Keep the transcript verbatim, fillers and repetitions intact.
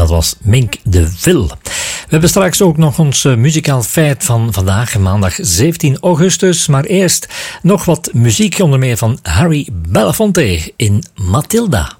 was Mink de Vil. We hebben straks ook nog ons uh, muzikaal feit van vandaag, maandag zeventien augustus. Maar eerst nog wat muziek, onder meer van Harry Belafonte in Matilda.